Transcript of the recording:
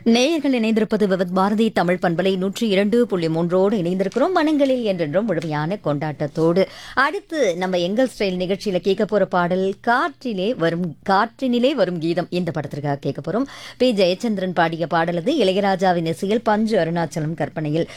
நேயர்கள் இணைந்திருப்பது விவத் பாரதி தமிழ் பண்பலை 102.3 இணைந்திருக்கிறோம். மனங்களில் என்றென்றும் முழுமையான கொண்டாட்டத்தோடு. அடுத்து நம்ம எங்கள் ஸ்டைல் நிகழ்ச்சியில கேட்க போற பாடல் காற்றினிலே வரும் கீதம் இந்த படத்திற்காக கேட்க போறோம். பி ஜெயச்சந்திரன் பாடிய பாடல் அது. இளையராஜாவின் இசையில் பஞ்சு அருணாச்சலம் கற்பனையில்